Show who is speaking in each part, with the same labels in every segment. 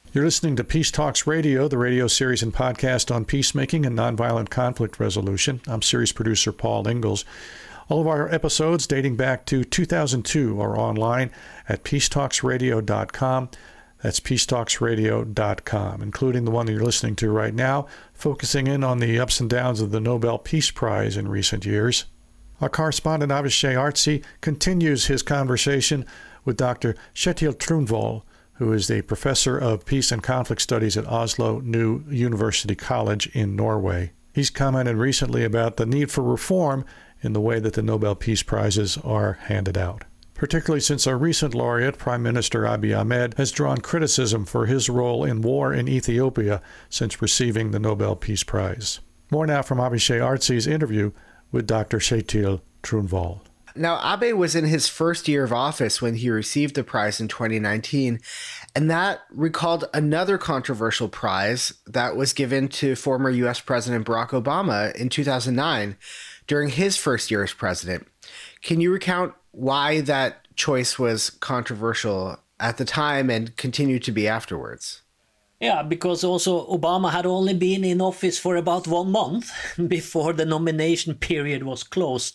Speaker 1: You're listening to Peace Talks Radio, the radio series and podcast on peacemaking and nonviolent conflict resolution. I'm series producer Paul Ingalls. All of our episodes dating back to 2002 are online at peacetalksradio.com. That's peacetalksradio.com, including the one that you're listening to right now, focusing in on the ups and downs of the Nobel Peace Prize in recent years. Our correspondent Avishai Artsy continues his conversation with Dr. Kjetil Tronvoll, who is the professor of peace and conflict studies at Oslo New University College in Norway. He's commented recently about the need for reform in the way that the Nobel Peace Prizes are handed out, particularly since our recent laureate, Prime Minister Abiy Ahmed, has drawn criticism for his role in war in Ethiopia since receiving the Nobel Peace Prize. More now from Avishai Artsy's interview with Dr. Kjetil Tronvoll.
Speaker 2: Now, Abe was in his first year of office when he received the prize in 2019, and that recalled another controversial prize that was given to former U.S. President Barack Obama in 2009 during his first year as president. Can you recount why that choice was controversial at the time and continued to be afterwards?
Speaker 3: Yeah, because also Obama had only been in office for about 1 month before the nomination period was closed.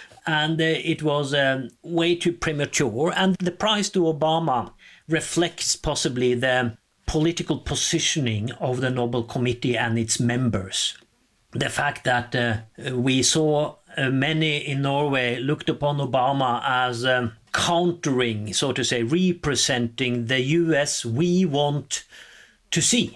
Speaker 3: And it was way too premature. And the prize to Obama reflects possibly the political positioning of the Nobel Committee and its members. The fact that we saw many in Norway looked upon Obama as countering, so to say, representing the US we want to see.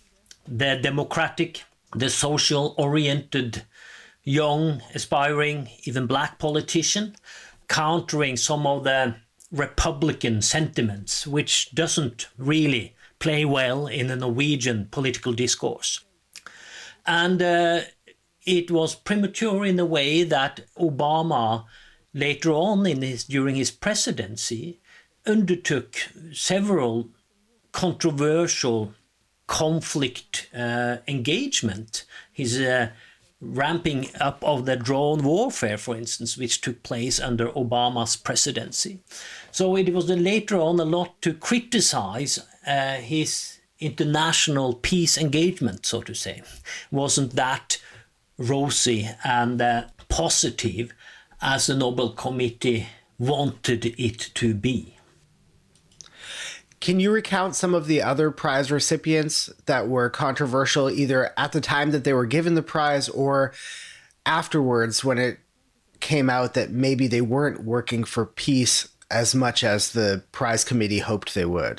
Speaker 3: The democratic, the social-oriented, young, aspiring, even black politician, countering some of the Republican sentiments, which doesn't really play well in the Norwegian political discourse. And it was premature in the way that Obama, later on during his presidency, undertook several controversial conflict engagement. His ramping up of the drone warfare, for instance, which took place under Obama's presidency. So it was later on a lot to criticize his international peace engagement, so to say. Wasn't that rosy and positive as the Nobel Committee wanted it to be.
Speaker 2: Can you recount some of the other prize recipients that were controversial either at the time that they were given the prize or afterwards when it came out that maybe they weren't working for peace as much as the prize committee hoped they would?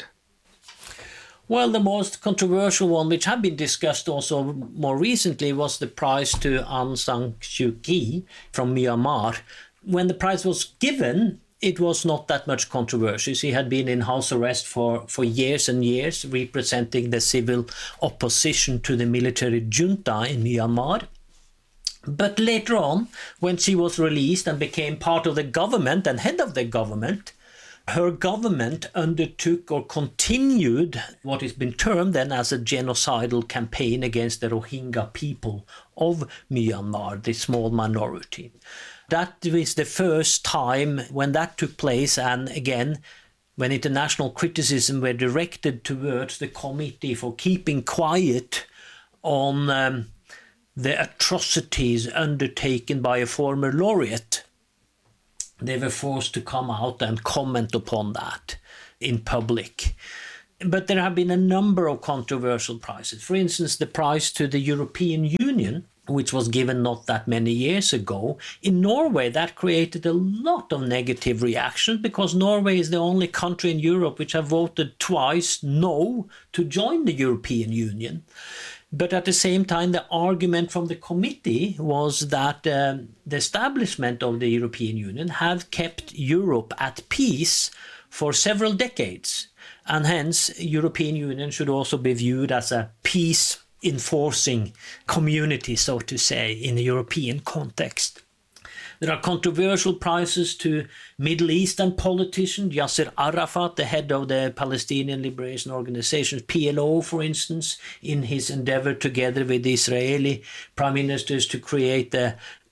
Speaker 3: Well, the most controversial one, which had been discussed also more recently, was the prize to Aung San Suu Kyi from Myanmar. When the prize was given, it was not that much controversy. She had been in house arrest for years and years, representing the civil opposition to the military junta in Myanmar. But later on, when she was released and became part of the government and head of the government, her government undertook or continued what has been termed then as a genocidal campaign against the Rohingya people of Myanmar, the small minority. That was the first time when that took place, and again, when international criticism were directed towards the committee for keeping quiet on the atrocities undertaken by a former laureate, they were forced to come out and comment upon that in public. But there have been a number of controversial prizes. For instance, the prize to the European Union, which was given not that many years ago. In Norway, that created a lot of negative reaction because Norway is the only country in Europe which have voted twice no to join the European Union. But at the same time, the argument from the committee was that the establishment of the European Union had kept Europe at peace for several decades. And hence, European Union should also be viewed as a peace enforcing community, so to say, in the European context. There are controversial prizes to Middle Eastern politician Yasser Arafat, the head of the Palestinian Liberation Organization, PLO, for instance, in his endeavor together with the Israeli prime ministers to create the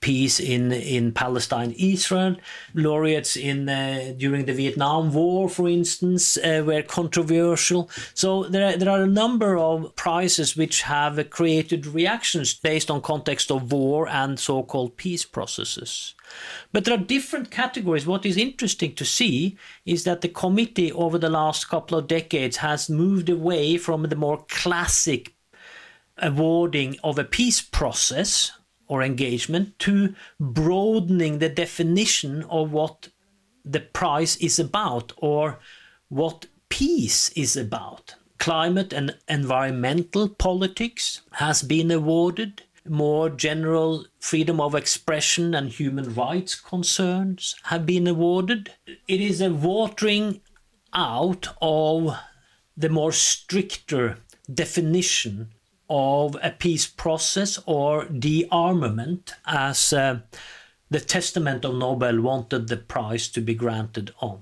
Speaker 3: peace in Palestine, Israel. Laureates in during the Vietnam War, for instance, were controversial. So there are a number of prizes which have created reactions based on context of war and so-called peace processes. But there are different categories. What is interesting to see is that the committee over the last couple of decades has moved away from the more classic awarding of a peace process or engagement to broadening the definition of what the prize is about or what peace is about. Climate and environmental politics has been awarded. More general freedom of expression and human rights concerns have been awarded. It is a watering out of the more stricter definition of a peace process or de-armament as the Testament of Nobel wanted the prize to be granted on.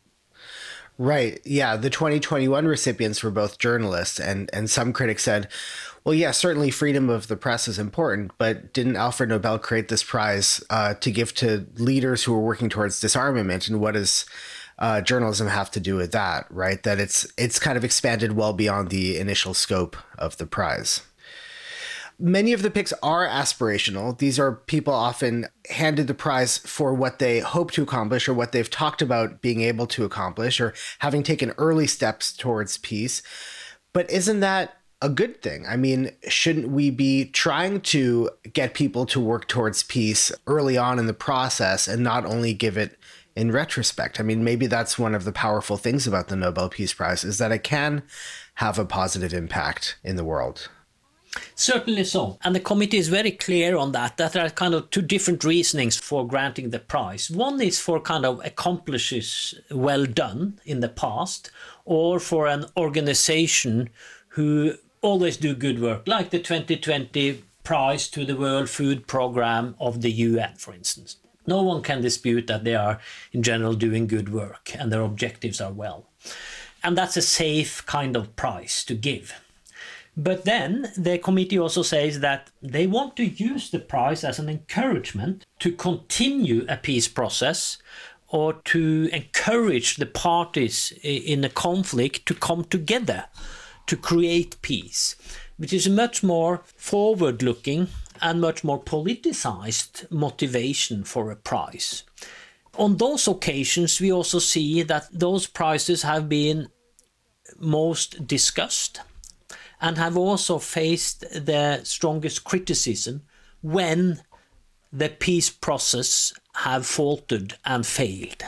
Speaker 2: Right. Yeah. The 2021 recipients were both journalists, and some critics said, well, yeah, certainly freedom of the press is important, but didn't Alfred Nobel create this prize to give to leaders who are working towards disarmament? And what does journalism have to do with that, right? That it's kind of expanded well beyond the initial scope of the prize. Many of the picks are aspirational. These are people often handed the prize for what they hope to accomplish or what they've talked about being able to accomplish or having taken early steps towards peace. But isn't that a good thing? I mean, shouldn't we be trying to get people to work towards peace early on in the process and not only give it in retrospect? I mean, maybe that's one of the powerful things about the Nobel Peace Prize is that it can have a positive impact in the world.
Speaker 3: Certainly so. And the committee is very clear on that there are kind of two different reasonings for granting the prize. One is for kind of accomplishes well done in the past, or for an organization who always do good work, like the 2020 prize to the World Food Programme of the UN, for instance. No one can dispute that they are, in general, doing good work and their objectives are well. And that's a safe kind of prize to give. But then the committee also says that they want to use the prize as an encouragement to continue a peace process or to encourage the parties in a conflict to come together to create peace, which is a much more forward-looking and much more politicized motivation for a prize. On those occasions, we also see that those prizes have been most discussed and have also faced the strongest criticism when the peace process have faltered and failed.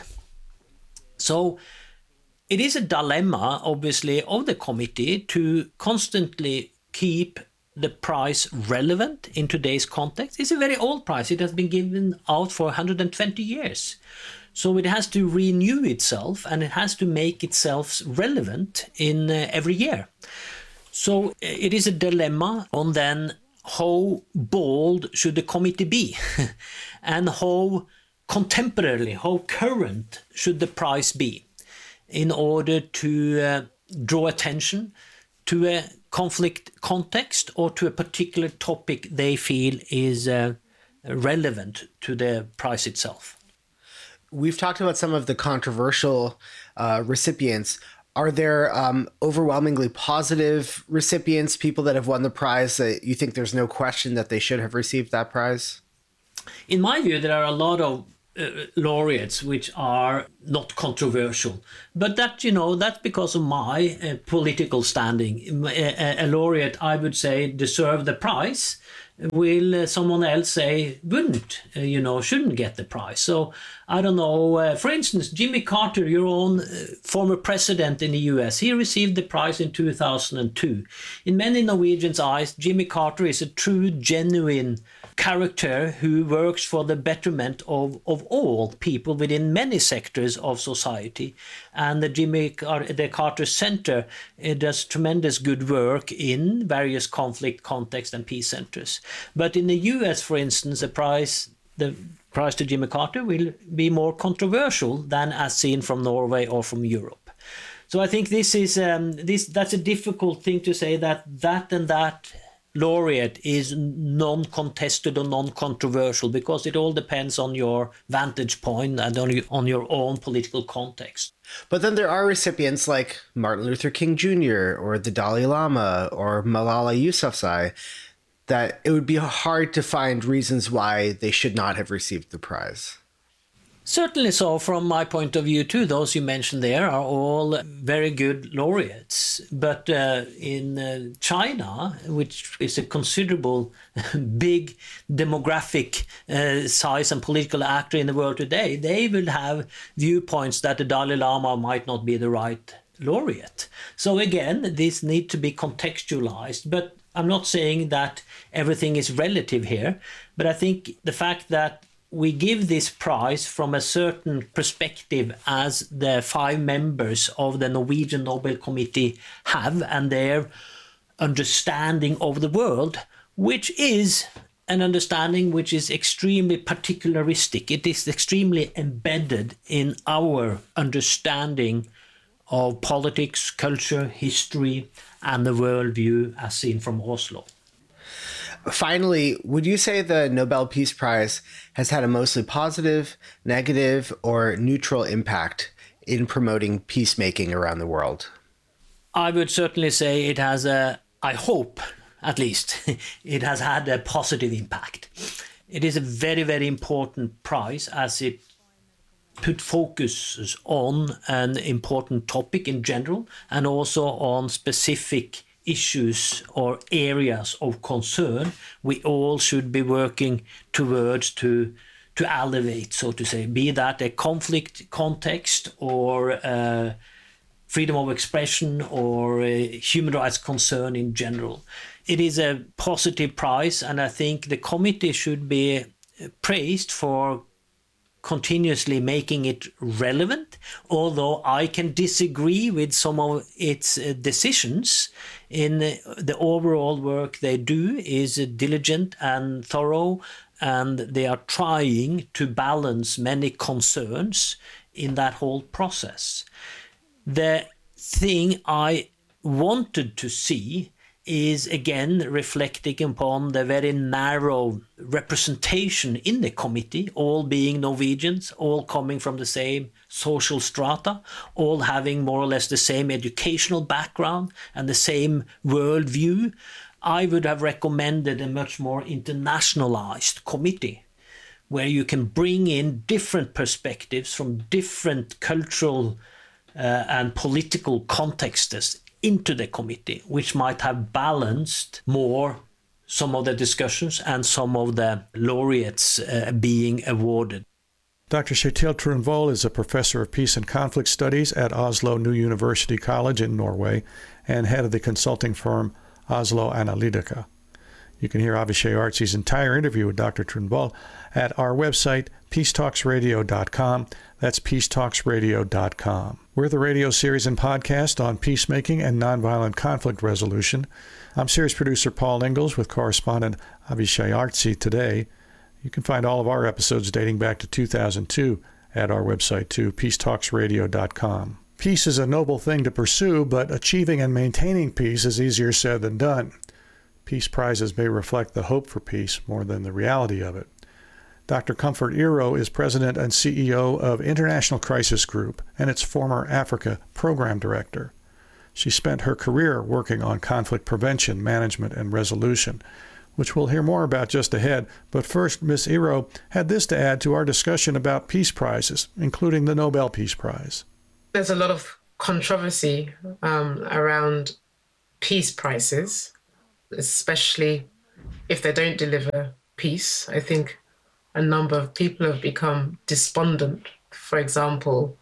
Speaker 3: So it is a dilemma, obviously, of the committee to constantly keep the prize relevant in today's context. It's a very old prize. It has been given out for 120 years. So it has to renew itself and it has to make itself relevant in every year. So it is a dilemma on then how bold should the committee be and how contemporary, how current should the prize be in order to draw attention to a conflict context or to a particular topic they feel is relevant to the prize itself.
Speaker 2: We've talked about some of the controversial recipients. Are there overwhelmingly positive recipients, people that have won the prize that you think there's no question that they should have received that prize?
Speaker 3: In my view, there are a lot of laureates which are not controversial, but that, that's because of my political standing. A laureate, I would say, deserve the prize. Will someone else say wouldn't, shouldn't get the prize? So I don't know. For instance, Jimmy Carter, your own former president in the US, he received the prize in 2002. In many Norwegians' eyes, Jimmy Carter is a true, genuine character who works for the betterment of all people within many sectors of society. And the Carter Center does tremendous good work in various conflict contexts and peace centers. But in the US, for instance, the prize to Jimmy Carter will be more controversial than as seen from Norway or from Europe. So I think this is that's a difficult thing to say that and that laureate is non-contested or non-controversial, because it all depends on your vantage point and on your own political context.
Speaker 2: But then there are recipients like Martin Luther King Jr. or the Dalai Lama or Malala Yousafzai that it would be hard to find reasons why they should not have received the prize.
Speaker 3: Certainly so, from my point of view too. Those you mentioned there are all very good laureates. But in China, which is a considerable, big demographic size and political actor in the world today, they will have viewpoints that the Dalai Lama might not be the right laureate. So again, this needs to be contextualized. But I'm not saying that everything is relative here, but I think the fact that we give this prize from a certain perspective as the 5 members of the Norwegian Nobel Committee have, and their understanding of the world, which is an understanding which is extremely particularistic. It is extremely embedded in our understanding of politics, culture, history, and the worldview as seen from Oslo.
Speaker 2: Finally, would you say the Nobel Peace Prize has had a mostly positive, negative, or neutral impact in promoting peacemaking around the world?
Speaker 3: I would certainly say it has I hope at least, it has had a positive impact. It is a very, very important prize as it put focus on an important topic in general and also on specific issues or areas of concern we all should be working towards to elevate, so to say, be that a conflict context or freedom of expression or a human rights concern in general. It is a positive prize, and I think the committee should be praised for continuously making it relevant, although I can disagree with some of its decisions. In the overall work they do is diligent and thorough, and they are trying to balance many concerns in that whole process. The thing I wanted to see is again reflecting upon the very narrow representation in the committee, all being Norwegians, all coming from the same social strata, all having more or less the same educational background and the same worldview. I would have recommended a much more internationalized committee where you can bring in different perspectives from different cultural and political contexts into the committee, which might have balanced more some of the discussions and some of the laureates being awarded.
Speaker 1: Dr. Kjetil Trunvoll is a professor of peace and conflict studies at Oslo New University College in Norway and head of the consulting firm Oslo Analytica. You can hear Avishai Artsi's entire interview with Dr. Trunvoll at our website, peacetalksradio.com. That's peacetalksradio.com. We're the radio series and podcast on peacemaking and nonviolent conflict resolution. I'm series producer Paul Ingalls with correspondent Avishai Artsi today. You can find all of our episodes dating back to 2002 at our website too, peacetalksradio.com. Peace is a noble thing to pursue, but achieving and maintaining peace is easier said than done. Peace prizes may reflect the hope for peace more than the reality of it. Dr. Comfort Iro is president and CEO of International Crisis Group and its former Africa program director. She spent her career working on conflict prevention, management, and resolution, which we'll hear more about just ahead. But first, Ms. Iro had this to add to our discussion about peace prizes, including the Nobel Peace Prize.
Speaker 4: There's a lot of controversy around peace prizes, especially if they don't deliver peace. I think a number of people have become despondent, for example,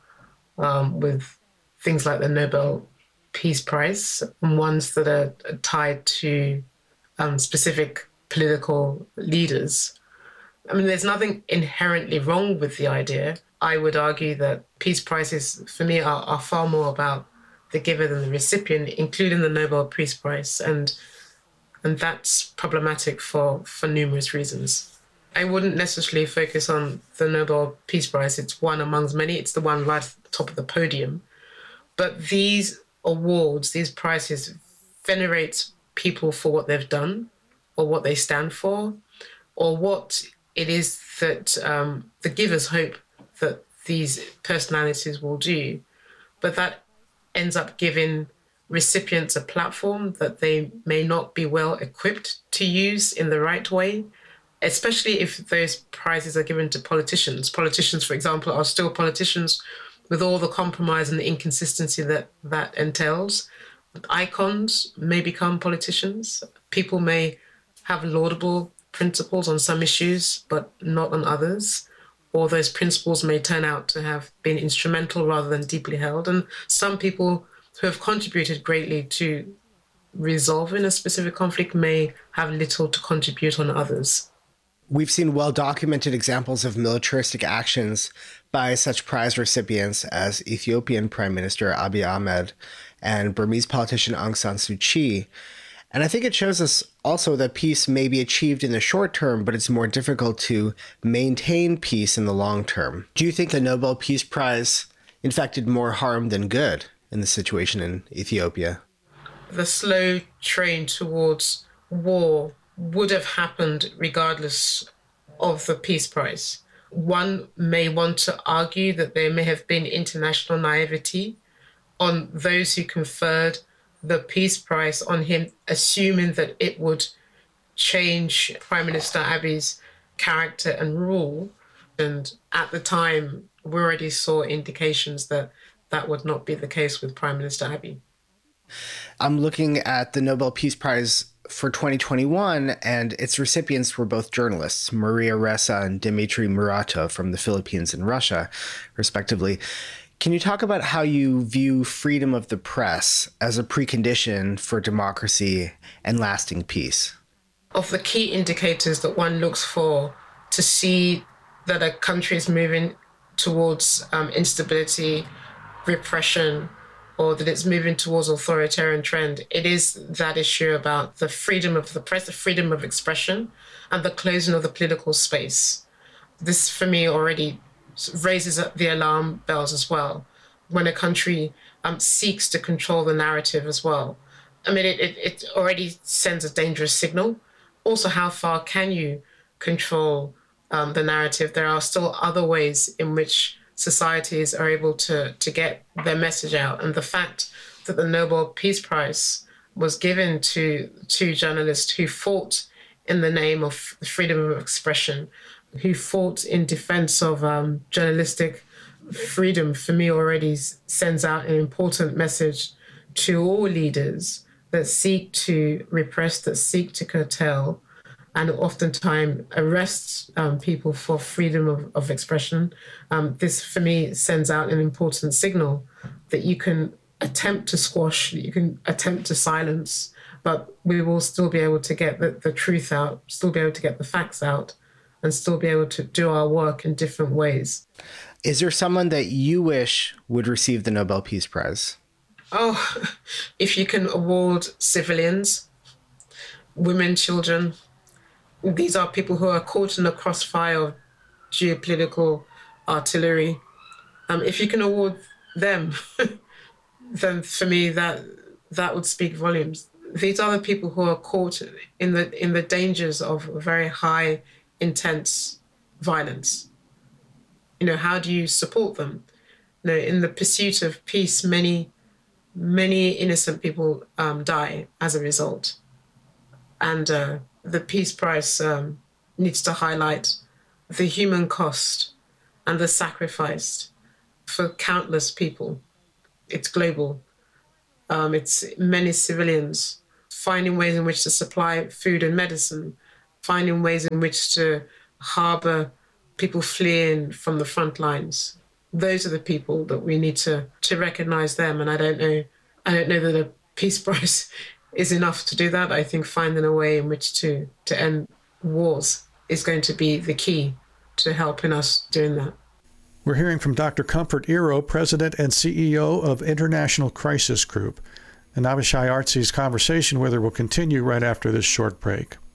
Speaker 4: with things like the Nobel Peace Prize, and ones that are tied to specific political leaders. I mean, there's nothing inherently wrong with the idea. I would argue that peace prizes, for me, are far more about the giver than the recipient, including the Nobel Peace Prize, and that's problematic for numerous reasons. I wouldn't necessarily focus on the Nobel Peace Prize. It's one amongst many. It's the one right at the top of the podium. But these awards, these prizes, venerate people for what they've done. or what they stand for, or what it is that the givers hope that these personalities will do. But that ends up giving recipients a platform that they may not be well equipped to use in the right way, especially if those prizes are given to politicians. Politicians, for example, are still politicians with all the compromise and the inconsistency that entails. Icons may become politicians. People may have laudable principles on some issues, but not on others. Or those principles may turn out to have been instrumental rather than deeply held. And some people who have contributed greatly to resolving a specific conflict may have little to contribute on others.
Speaker 2: We've seen well-documented examples of militaristic actions by such prize recipients as Ethiopian Prime Minister Abiy Ahmed and Burmese politician Aung San Suu Kyi. And I think it shows us also that peace may be achieved in the short term, but it's more difficult to maintain peace in the long term. Do you think the Nobel Peace Prize, in fact, did more harm than good in the situation in Ethiopia?
Speaker 4: The slow train towards war would have happened regardless of the Peace Prize. One may want to argue that there may have been international naivety on those who conferred the Peace Prize on him, assuming that it would change Prime Minister Abiy's character and rule. And at the time, we already saw indications that that would not be the case with Prime Minister Abiy.
Speaker 2: I'm looking at the Nobel Peace Prize for 2021, and its recipients were both journalists, Maria Ressa and Dmitry Muratov from the Philippines and Russia, respectively. Can you talk about how you view freedom of the press as a precondition for democracy and lasting peace?
Speaker 4: Of the key indicators that one looks for to see that a country is moving towards instability, repression, or that it's moving towards authoritarian trend, it is that issue about the freedom of the press, the freedom of expression, and the closing of the political space. This, for me, already raises up the alarm bells as well, when a country seeks to control the narrative as well. I mean, it already sends a dangerous signal. Also, how far can you control the narrative? There are still other ways in which societies are able to get their message out. And the fact that the Nobel Peace Prize was given to two journalists who fought in the name of freedom of expression, who fought in defense of journalistic freedom, for me already sends out an important message to all leaders that seek to repress, that seek to curtail, and oftentimes arrest people for freedom of expression. This, for me, sends out an important signal that you can attempt to squash, that you can attempt to silence, but we will still be able to get the truth out, still be able to get the facts out, and still be able to do our work in different ways.
Speaker 2: Is there someone that you wish would receive the Nobel Peace Prize?
Speaker 4: Oh, if you can award civilians, women, children, these are people who are caught in the crossfire of geopolitical artillery. If you can award them, then for me that would speak volumes. These are the people who are caught in the dangers of very high, intense violence. How do you support them? In the pursuit of peace, many innocent people die as a result. And the Peace Prize needs to highlight the human cost and the sacrifice for countless people. It's global. It's many civilians finding ways in which to supply food and medicine, finding ways in which to harbor people fleeing from the front lines. Those are the people that we need to recognize them. And I don't know that a Peace Prize is enough to do that. I think finding a way in which to end wars is going to be the key to helping us doing that.
Speaker 1: We're hearing from Dr. Comfort Iro, President and CEO of International Crisis Group. And Avishai Artsi's conversation with her will continue right after this short break.